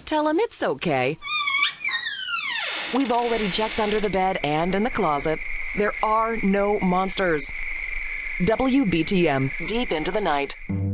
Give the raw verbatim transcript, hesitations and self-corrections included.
Tell him it's okay. We've already checked under the bed and in the closet. There are no monsters. W B T M, deep into the night.